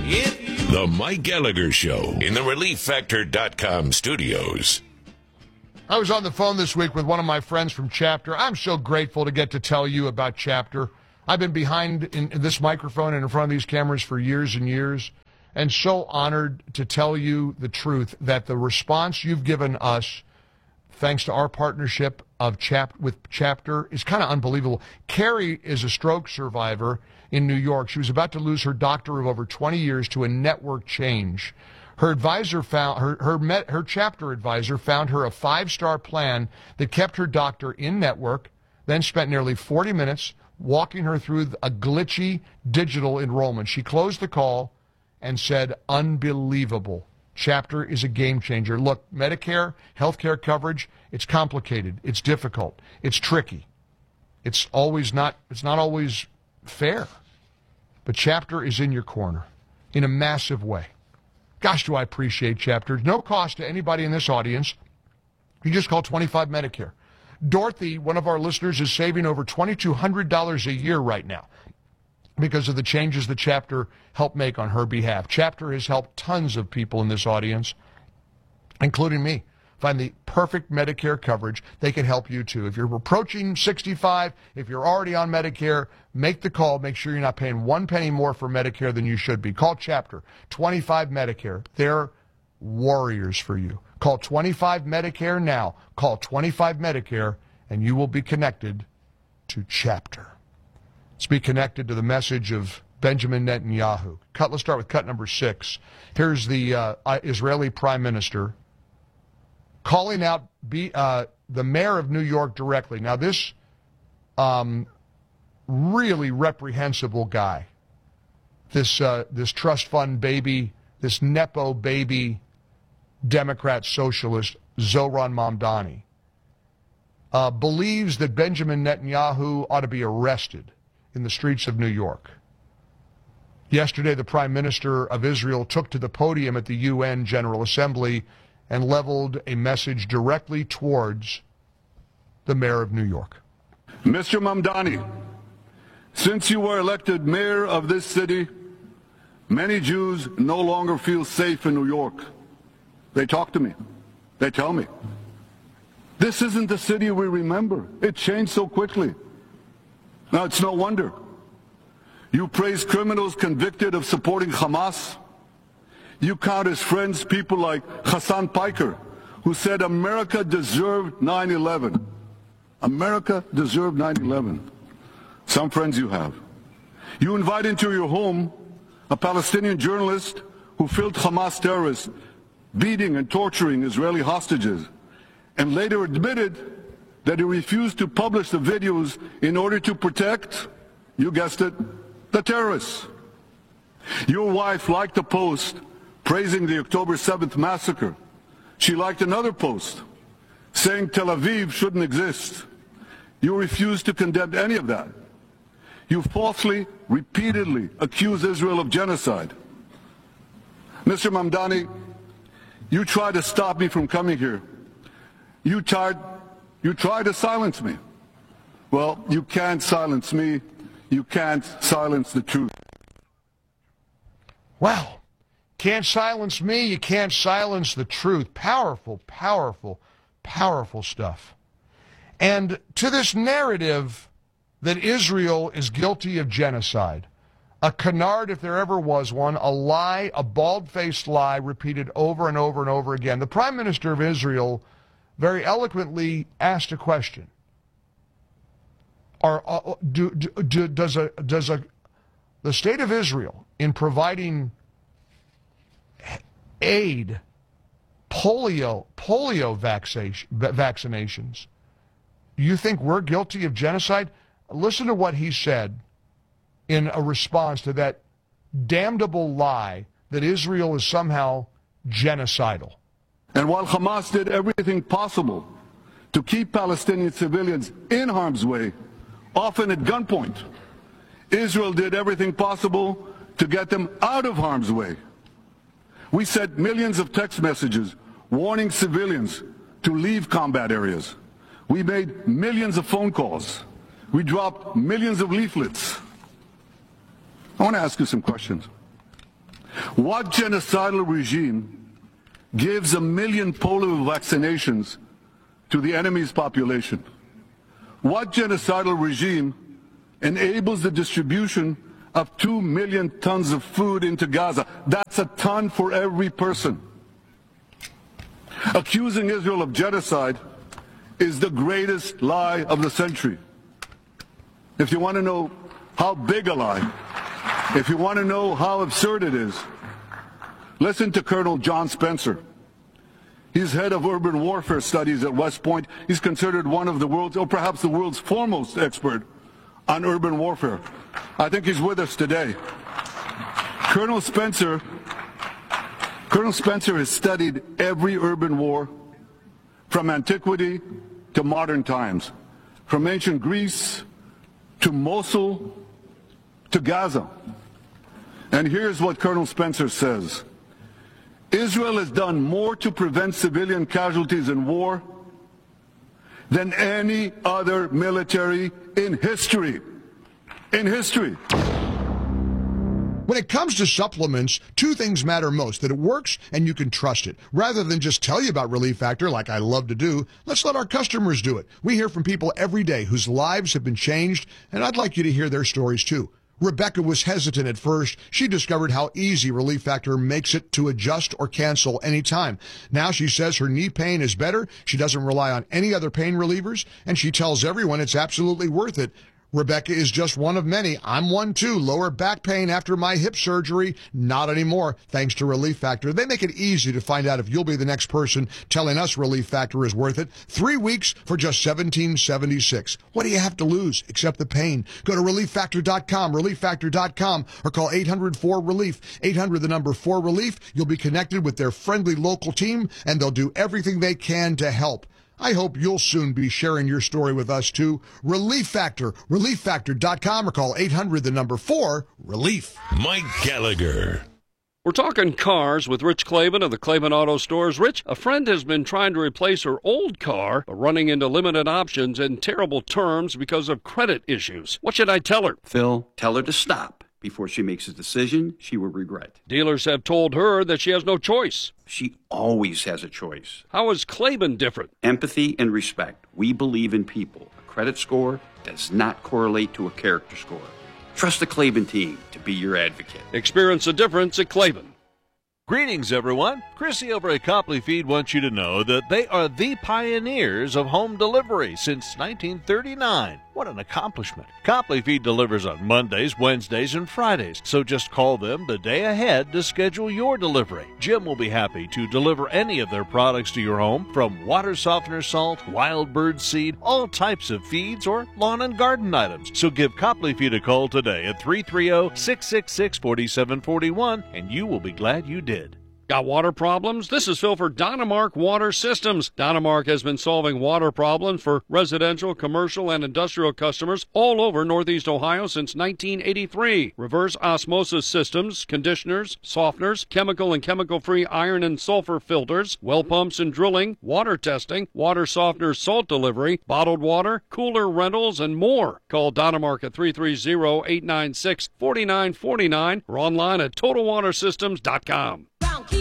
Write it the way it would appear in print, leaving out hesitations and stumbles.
The Mike Gallagher Show in the ReliefFactor.com studios. I was on the phone this week with one of my friends from Chapter. I'm so grateful to get to tell you about Chapter. I've been behind in this microphone and in front of these cameras for years and years, and so honored to tell you the truth that the response you've given us, thanks to our partnership with Chapter, is kind of unbelievable. Carrie is a stroke survivor in New York. She was about to lose her doctor of over 20 years to a network change. Her advisor found her Chapter advisor found her a 5-star plan that kept her doctor in network, then spent nearly 40 minutes walking her through a glitchy digital enrollment. She closed the call and said, "Unbelievable. Chapter is a game changer." Look, Medicare, healthcare coverage, it's complicated, it's difficult, it's tricky. It's not always fair. But Chapter is in your corner in a massive way. Gosh, do I appreciate Chapter. No cost to anybody in this audience. You just call 25 Medicare. Dorothy, one of our listeners, is saving over $2,200 a year right now because of the changes that Chapter helped make on her behalf. Chapter has helped tons of people in this audience, including me, find the perfect Medicare coverage. They can help you too. If you're approaching 65, if you're already on Medicare, make the call. Make sure you're not paying 1 penny more for Medicare than you should be. Call Chapter, 25 Medicare. They're warriors for you. Call 25 Medicare now. Call 25 Medicare, and you will be connected to Chapter. Let's be connected to the message of Benjamin Netanyahu. Let's start with cut number 6. Here's the Israeli Prime Minister calling out the mayor of New York directly. Now, this really reprehensible guy, this trust fund baby, this Nepo baby Democrat socialist, Zohran Mamdani, believes that Benjamin Netanyahu ought to be arrested in the streets of New York. Yesterday, the Prime Minister of Israel took to the podium at the UN General Assembly and leveled a message directly towards the mayor of New York. Mr. Mamdani, since you were elected mayor of this city, many Jews no longer feel safe in New York. They talk to me. They tell me. This isn't the city we remember. It changed so quickly. Now, it's no wonder. You praise criminals convicted of supporting Hamas. You count as friends people like Hassan Piker, who said America deserved 9/11. America deserved 9/11. Some friends you have. You invite into your home a Palestinian journalist who filmed Hamas terrorists beating and torturing Israeli hostages, and later admitted that he refused to publish the videos in order to protect, you guessed it, the terrorists. Your wife liked a post praising the October 7th massacre. She liked another post saying Tel Aviv shouldn't exist. You refused to condemn any of that. You falsely, repeatedly accuse Israel of genocide. Mr. Mamdani, you tried to stop me from coming here. You tried to silence me. Well, you can't silence me. You can't silence the truth. Wow. Can't silence me. You can't silence the truth. Powerful, powerful, powerful stuff. And to this narrative that Israel is guilty of genocide, a canard if there ever was one, a lie, a bald-faced lie repeated over and over and over again. The Prime Minister of Israel very eloquently asked a question. Does the state of Israel, in providing aid, polio vaccinations, do you think we're guilty of genocide? Listen to what he said in a response to that damnable lie that Israel is somehow genocidal. And while Hamas did everything possible to keep Palestinian civilians in harm's way, often at gunpoint, Israel did everything possible to get them out of harm's way. We sent millions of text messages warning civilians to leave combat areas. We made millions of phone calls. We dropped millions of leaflets. I want to ask you some questions. What genocidal regime gives 1 million polio vaccinations to the enemy's population? What genocidal regime enables the distribution of 2 million tons of food into Gaza? That's a ton for every person. Accusing Israel of genocide is the greatest lie of the century. If you want to know how big a lie, if you want to know how absurd it is, listen to Colonel John Spencer. He's head of urban warfare studies at West Point. He's considered one of the world's, or perhaps the world's foremost expert on urban warfare. I think he's with us today. Colonel Spencer has studied every urban war from antiquity to modern times, from ancient Greece to Mosul to Gaza. And here's what Colonel Spencer says. Israel has done more to prevent civilian casualties in war than any other military in history. In history. When it comes to supplements, two things matter most: that it works and you can trust it. Rather than just tell you about Relief Factor like I love to do, let's let our customers do it. We hear from people every day whose lives have been changed, and I'd like you to hear their stories too. Rebecca was hesitant at first. She discovered how easy Relief Factor makes it to adjust or cancel anytime. Now she says her knee pain is better. She doesn't rely on any other pain relievers, and she tells everyone it's absolutely worth it. Rebecca is just one of many. I'm one too. Lower back pain after my hip surgery? Not anymore, thanks to Relief Factor. They make it easy to find out if you'll be the next person telling us Relief Factor is worth it. 3 weeks for just $17.76. What do you have to lose except the pain? Go to ReliefFactor.com, ReliefFactor.com, or call 800-4RELIEF. 800, the number 4RELIEF. You'll be connected with their friendly local team, and they'll do everything they can to help. I hope you'll soon be sharing your story with us too. Relief Factor, ReliefFactor.com, or call 800, the number 4RELIEF. Mike Gallagher. We're talking cars with Rich Klavan of the Klavan Auto Stores. Rich, a friend has been trying to replace her old car, but running into limited options and terrible terms because of credit issues. What should I tell her? Phil, tell her to stop. Before she makes a decision she will regret. Dealers have told her that she has no choice. She always has a choice. How is Klavan different? Empathy and respect. We believe in people. A credit score does not correlate to a character score. Trust the Klavan team to be your advocate. Experience the difference at Klavan. Greetings, everyone. Chrissy over at Copley Feed wants you to know that they are the pioneers of home delivery since 1939. What an accomplishment. Copley Feed delivers on Mondays, Wednesdays, and Fridays, so just call them the day ahead to schedule your delivery. Jim will be happy to deliver any of their products to your home, from water softener salt, wild bird seed, all types of feeds, or lawn and garden items. So give Copley Feed a call today at 330-666-4741, and you will be glad you did. Got water problems? This is Phil for Dynamark Water Systems. Dynamark has been solving water problems for residential, commercial, and industrial customers all over Northeast Ohio since 1983. Reverse osmosis systems, conditioners, softeners, chemical and chemical-free iron and sulfur filters, well pumps and drilling, water testing, water softener salt delivery, bottled water, cooler rentals, and more. Call Dynamark at 330-896-4949 or online at TotalWaterSystems.com.